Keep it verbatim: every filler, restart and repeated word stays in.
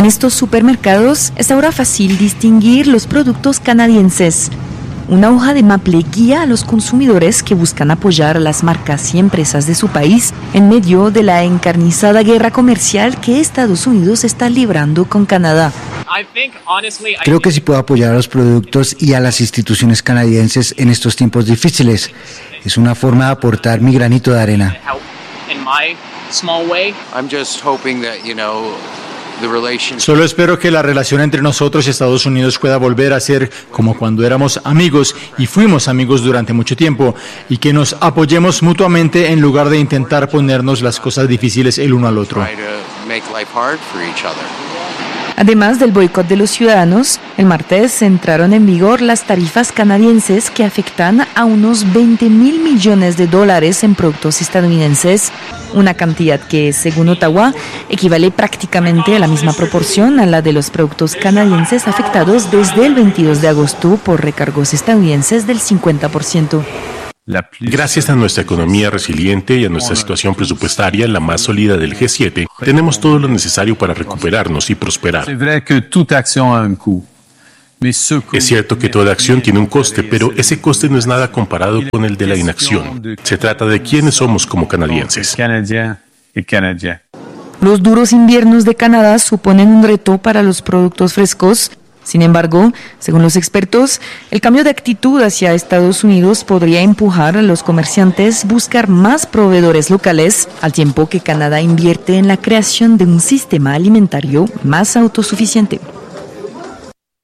En estos supermercados es ahora fácil distinguir los productos canadienses. Una hoja de Maple guía a los consumidores que buscan apoyar a las marcas y empresas de su país en medio de la encarnizada guerra comercial que Estados Unidos está librando con Canadá. Creo que sí puedo apoyar a los productos y a las instituciones canadienses en estos tiempos difíciles. Es una forma de aportar mi granito de arena. Solo espero que la relación entre nosotros y Estados Unidos pueda volver a ser como cuando éramos amigos y fuimos amigos durante mucho tiempo, y que nos apoyemos mutuamente en lugar de intentar ponernos las cosas difíciles el uno al otro. Además del boicot de los ciudadanos, el martes entraron en vigor las tarifas canadienses que afectan a unos veinte mil millones de dólares en productos estadounidenses, una cantidad que, según Ottawa, equivale prácticamente a la misma proporción a la de los productos canadienses afectados desde el veintidós de agosto por recargos estadounidenses del cincuenta por ciento. Gracias a nuestra economía resiliente y a nuestra situación presupuestaria, la más sólida del G siete, tenemos todo lo necesario para recuperarnos y prosperar. Es cierto que toda acción tiene un coste, pero ese coste no es nada comparado con el de la inacción. Se trata de quiénes somos como canadienses. Los duros inviernos de Canadá suponen un reto para los productos frescos. Sin embargo, según los expertos, el cambio de actitud hacia Estados Unidos podría empujar a los comerciantes a buscar más proveedores locales, al tiempo que Canadá invierte en la creación de un sistema alimentario más autosuficiente.